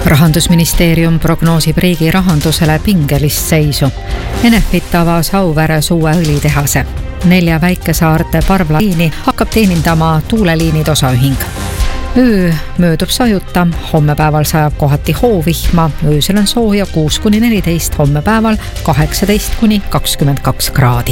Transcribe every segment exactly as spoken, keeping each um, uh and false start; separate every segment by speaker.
Speaker 1: Rahandusministeerium prognoosib riigi rahandusele pingelist seisu. Enefit avas Auveres uue õlitehase. Nelja väikesaarte parvlaliini hakkab teenindama tuuleliinid osaühing. Öö möödub sajuta, hommepäeval sajab kohati hoovihma, öösel on sooja kuus kuni neliteist, hommepäeval kaheksateist kuni kakskümmend kaks kraadi.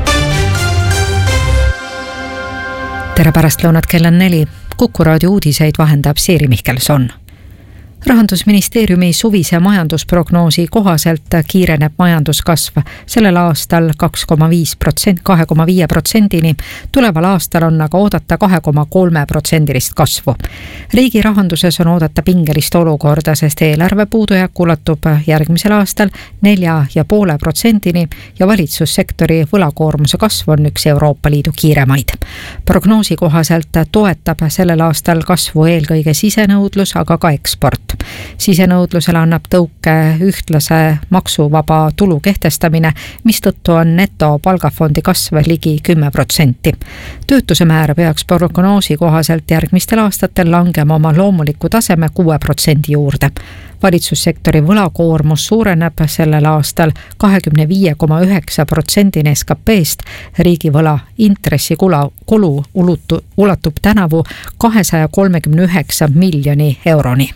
Speaker 1: Tere pärastlõunat, kell on neli. Kuku raadio uudiseid vahendab Siiri Mihkelson. Rahandusministeeriumi suvise majandusprognoosi kohaselt kiireneb majanduskasv sellel aastal kaks koma viis protsenti, kahe koma viis protsendini. Tuleval aastal on aga oodata kahe koma kolm protsendilist kasvu. Riigi rahanduses on oodata pingelist olukorda, sest eelarve puudujääk ulatub järgmisel aastal nelja ja poole protsendini ja valitsussektori võlakoormuse kasv on üks Euroopa Liidu kiiremaid. Prognoosi kohaselt toetab sellel aastal kasvu eelkõige sisenõudlus, aga ka eksport. Sisenõudlusele annab tõuke ühtlase maksuvaba tulu kehtestamine, mistõttu on neto palgafondi kasv ligi kümme protsenti. Töötuse määr peaks prognoosi kohaselt järgmistel aastatel langema oma loomuliku taseme kuue protsendi juurde. Valitsussektori võlakoormus suureneb sellel aastal kakskümmend viis koma üheksa protsendini S K P-st. Riigivõla intressikulu kulu ulatub tänavu kahesaja kolmekümne üheksa miljoni euroni.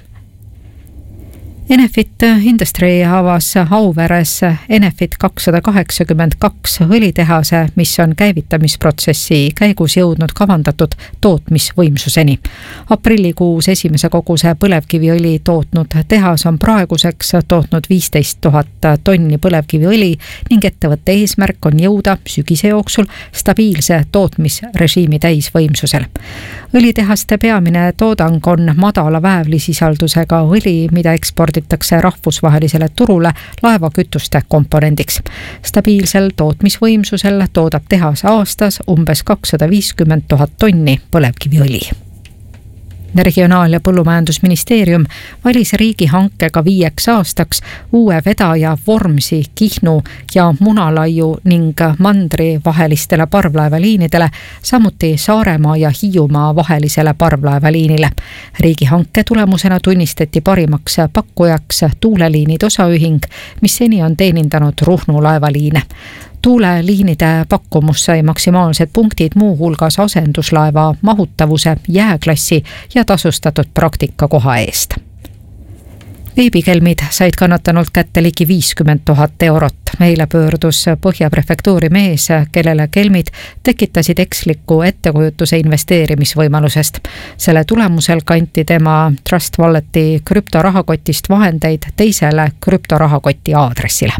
Speaker 1: Enefit Industry avas Auveres Enefit kakssada kaheksakümmend kaks õlitehase, mis on käivitamisprotsessi käigus jõudnud kavandatud tootmisvõimsuseni. Aprillikuus esimese koguse põlevkiviõli tootnud tehas on praeguseks tootnud viisteist tuhat tonni põlevkiviõli ning ettevõtte eesmärk on jõuda sügise jooksul stabiilse tootmisrežiimi täisvõimsusel. Õlitehaste peamine toodang on madala väävlisisaldusega õli, mida eksporditakse rahvusvahelisele turule laevakütuste komponendiks. Stabiilsel tootmisvõimsusel toodab tehas aastas umbes kakssada viiskümmend tuhat tonni põlevkiviõli. Regionaal- ja Põllumajandusministeerium valis riigihankega viieks aastaks uue vedaja Vormsi, Kihnu ja Munalaiu ning Mandri vahelistele parvlaevaliinidele, samuti Saaremaa ja Hiiumaa vahelisele parvlaevaliinile. Riigihanke tulemusena tunnistati parimaks pakkujaks tuuleliinid osaühing, mis seni on teenindanud Ruhnu laevaliine. Tuuleliinide pakkumus sai maksimaalsed punktid muu hulgas asenduslaeva mahutavuse, jääklassi ja tasustatud praktikakoha eest. Veebikelmid said kannatanult kätte ligi viiskümmend tuhat eurot. Meile pöördus Põhjaprefektuuri mees, kellele kelmid tekitasid eksliku ettekujutuse investeerimisvõimalusest. Selle tulemusel kanti tema Trust Walleti krüptorahakotist vahendeid teisele krüptorahakoti aadressile.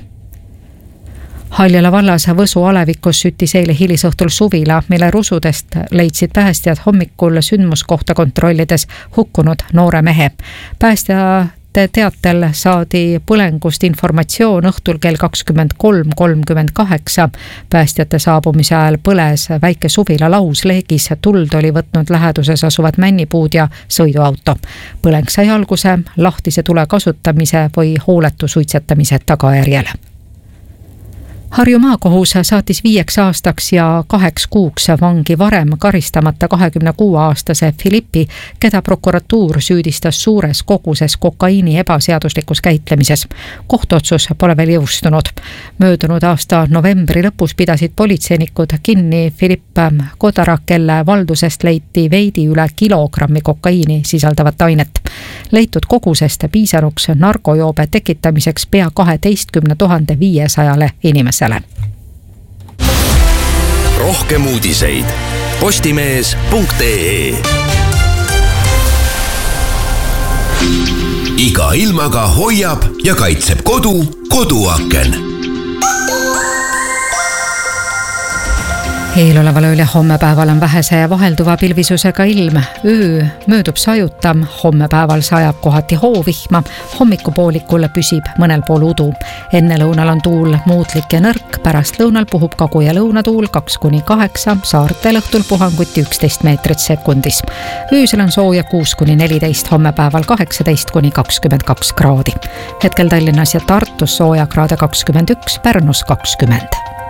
Speaker 1: Haljala vallas Võsu alevikus süttis eile hilisõhtul suvila, mille rusudest leidsid päästjad hommikul sündmuskohta kontrollides hukkunud noore mehe. Päästjate teatel saadi põlengust informatsioon õhtul kell kakskümmend kolm kolmkümmend kaheksa. Päästjate saabumise ajal põles väike suvila lausleegis, tuld oli võtnud läheduses asuvad männipuud ja sõiduauto. Põleng sai alguse lahtise tule kasutamise või hooletu suitsetamise tagajärjel. Harju maakohus saatis viieks aastaks ja kaheks kuuks vangi varem karistamata kahekümne kuue aastase Filippi, keda prokuratuur süüdistas suures koguses kokaiini ebaseaduslikus käitlemises. Kohtuotsus pole veel jõustunud. Möödunud aasta novembri lõpus pidasid politseinikud kinni Filipp Kodara, kelle valdusest leiti veidi üle kilogrammi kokaiini sisaldavat ainet. Leitud kogusest piisanuks narkojoobe tekitamiseks pea kaheteistkümne tuhande viiesajale inimesele.
Speaker 2: Rohkem uudiseid postimees punkt ee. Iga ilmaga hoiab ja kaitseb kodu koduaken.
Speaker 1: Eeloleval ööl ja hommepäeval on vähese ja vahelduva pilvisusega ilm. Öö möödub sajuta, hommepäeval sajab kohati hoovihma, hommikupoolikul püsib mõnel pool udu. Enne lõunal on tuul muutlik ja nõrk, pärast lõunal puhub kagu- ja lõunatuul kaks kuni kaheksa, saartel õhtul puhanguti üksteist meetrit sekundis. Öösel on sooja kuus kuni neliteist, hommepäeval kaheksateist kuni kakskümmend kaks kraadi. Hetkel Tallinnas ja Tartus sooja kraade kakskümmend üks, Pärnus kakskümmend.